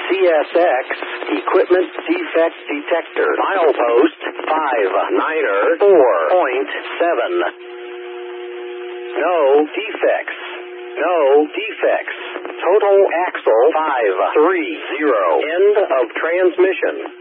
CSX Equipment Defect Detector. Milepost 59er 4.7. No defects. No defects. Total axle 530. End of transmission.